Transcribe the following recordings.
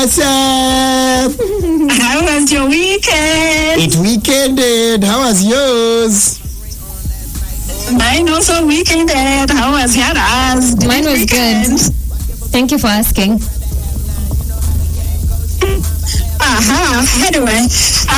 What's up? How was your weekend? It weekended. How was yours? Mine also weekended. How was yours? Mine was good. Thank you for asking. Anyway,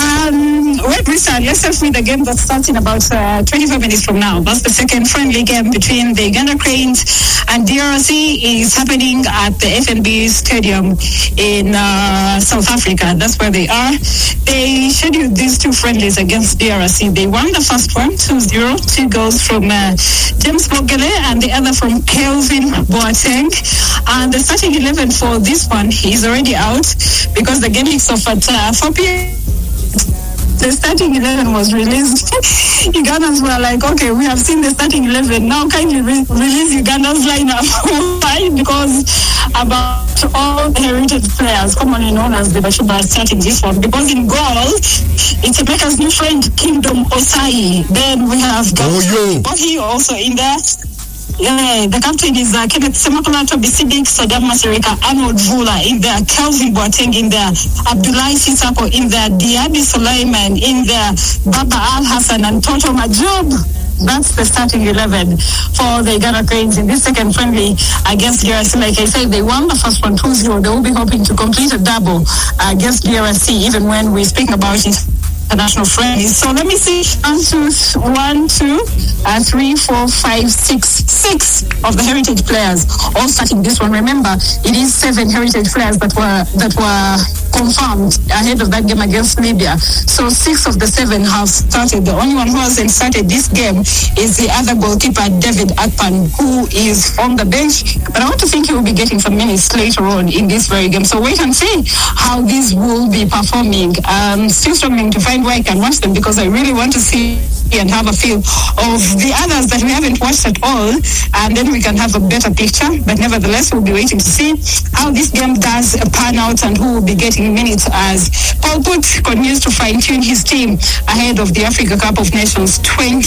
let's start with the game that starts in about 25 minutes from now. That's the second friendly game between the Uganda Cranes and DRC. Is happening at the FNB Stadium in South Africa. That's where they are. They scheduled these two friendlies against DRC. They won the first one 2-0, 2 goals from James Mogele and the other from Kelvin Boateng. And the starting 11 for this one is already out because the game kicks off at 4 p.m. The starting 11 was released. Ugandans were like, okay, we have seen the starting 11. Now kindly release Uganda's lineup. Why? Because about all the heritage players, commonly known as the Bashuba, starting this one. Because in goal, it's Emeka's new friend, Kingdom Osai. Then we have Bohi also in there. Yeah, the captain is Kenneth Semakulato Bisidik, Saddam Masirika, Arnold Vula in there, Kelvin Boateng in there, Abdullahi Sisako in there, Diaby Sulaiman in there, Baba Al Hassan and Toto Majoub. That's the starting 11 for the Uganda Cranes in this second friendly against DRC. Like I said, they won the first one 2-0. They will be hoping to complete a double against DRC, even when we're speaking about it. International friends. So let me see. 1, 2, 3, 4, 5, 6 of the heritage players all starting this one. Remember, it is 7 heritage players that were confirmed ahead of that game against Libya. So 6 of the 7 have started. The only one who hasn't started this game is the other goalkeeper, David Akpan, who is on the bench. But I want to think he will be getting some minutes later on in this very game. So wait and see how these will be performing. Still struggling to find where I can watch them because I really want to see and have a feel of the others that we haven't watched at all, and then we can have a better picture. But nevertheless, we'll be waiting to see how this game does pan out and who will be getting minutes as Paul Put continues to fine-tune his team ahead of the Africa Cup of Nations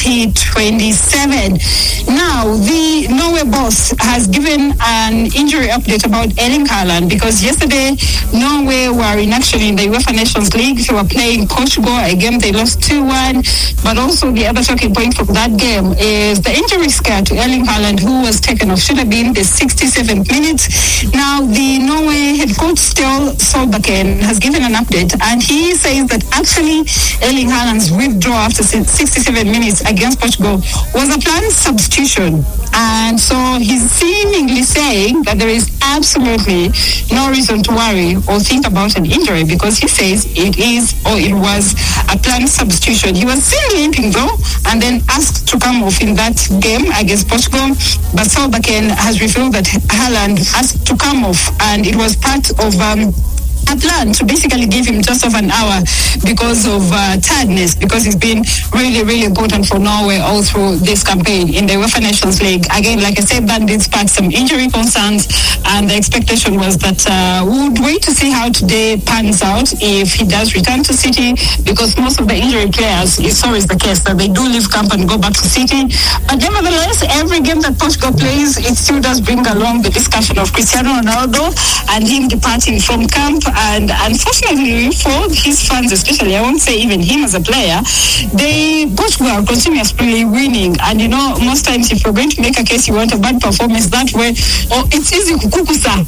2027. Now, the Norway boss has given an injury update about Erling Haaland because yesterday Norway were in action in the UEFA Nations League. They were playing Portugal, a game they lost 2-1, but also the other talking point from that game is the injury scare to Erling Haaland, who was taken off. Should have been the 67th minute. Now, the Norway head coach, Ståle Solbakken, has given an update, and he says that actually Erling Haaland's withdrawal after 67 minutes against Portugal was a planned substitution. And so he's seemingly saying that there is absolutely no reason to worry or think about an injury because he says it was a planned substitution. He was still limping though, and then asked to come off in that game against Portugal. But Solbakken has revealed that Haaland asked to come off, and it was part of a plan to basically give him just of an hour because of tiredness, because it's been really, really important for Norway all through this campaign in the UEFA Nations League. Again, like I said, that did spark some injury concerns, and the expectation was that we would wait to see how today pans out if he does return to City, because most of the injury players, it's always the case that they do leave camp and go back to City. But nevertheless, every game that Portugal plays, it still does bring along the discussion of Cristiano Ronaldo and him departing from camp. And unfortunately for his fans especially, I won't say even him as a player, Portugal are continuously winning. And you know, most times if you're going to make a case you want a bad performance that way, it's easy kukusa,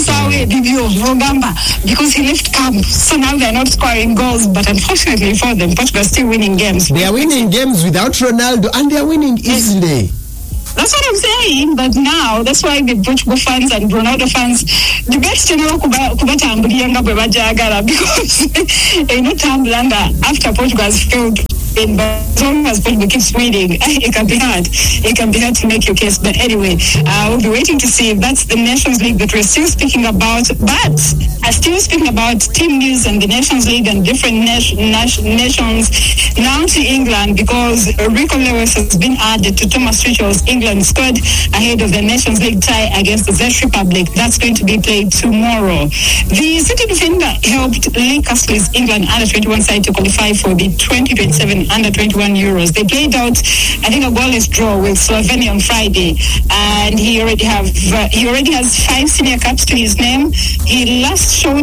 because he left camp. So now they're not scoring goals, but unfortunately for them, Portugal are still winning games. They are winning games without Ronaldo, and they are winning easily. That's what I'm saying, but now that's why the Portugal fans and Ronaldo fans debate kubatambulira bwe bajagala, because tambulanga after Portugal has failed in, but as long as Portugal keeps winning, it can be hard. It can be hard to make your case. But anyway, we'll be waiting to see. That's the Nations League that we're still speaking about. But I'm still speaking about team news and the Nations League and different nations. Now to England, because Rico Lewis has been added to Thomas Tuchel's England squad ahead of the Nations League tie against the Czech Republic. That's going to be played tomorrow. The City defender helped Lee Castley's England under-21 side to qualify for the 2027 under-21 Euros. They played out, I think, a goalless draw with Slovenia on Friday, and he already has 5 senior caps to his name. He last showed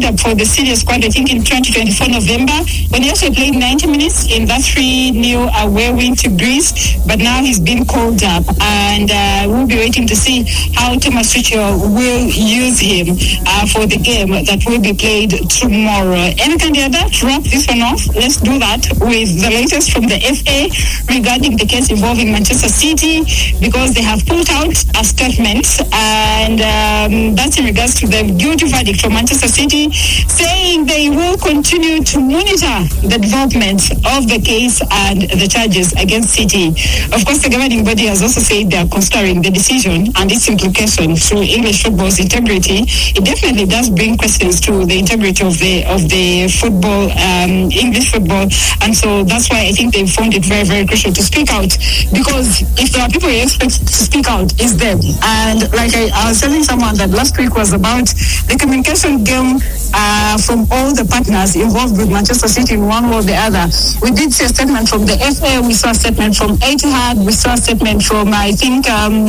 called up for the senior squad, I think in 2024 November, when he actually played 90 minutes in that 3-0 away win to Greece. But now he's been called up, and we'll be waiting to see how Thomas Tuchel will use him for the game that will be played tomorrow. And Candiada, to wrap this one off, let's do that with the latest from the FA regarding the case involving Manchester City, because they have put out a statement, and that's in regards to the guilty verdict from Manchester City, saying they will continue to monitor the development of the case and the charges against City. Of course, the governing body has also said they are considering the decision and its implication to English football's integrity. It definitely does bring questions to the integrity of the football, English football, and so that's why I think they found it very, very crucial to speak out, because if there are people you expect to speak out, it's them. And like I was telling someone that last week was about the communication game from all the partners involved with Manchester City in one way or the other. We did see a statement from the FA, we saw a statement from Etihad, we saw a statement from, I think,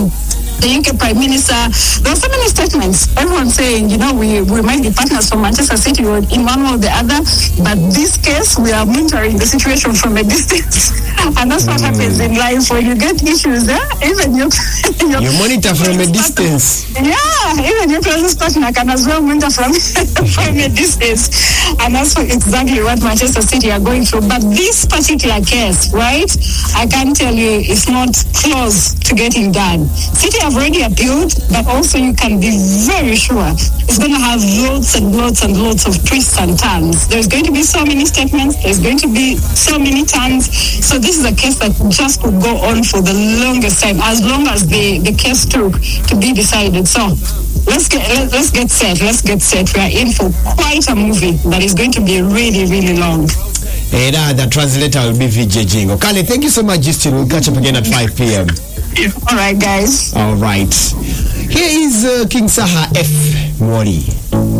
the UK Prime Minister. There were so many statements. Everyone saying, you know, we might be partners from Manchester City in one way or the other, but this case, we are monitoring the situation from a distance. And that's what happens in life when you get issues. Even you monitor from a distance. Yeah, even your closest partner can as well monitor from a distance. And that's exactly what Manchester City are going through. But this particular case, right, I can tell you it's not close to getting done. City have already appealed, but also you can be very sure it's going to have loads and loads and loads of twists and turns. There's going to be so many statements. There's going to be so many turns. So this is a case that just could go on for the longest time, as long as the case took to be decided. So let's get set. We are in for quite a movie that is going to be really, really long. The translator will be VJ Jingo. Kale, thank you so much, Justin. We'll catch up again at 5 p.m. All right, guys. All right. Here is King Saha F. Mwori.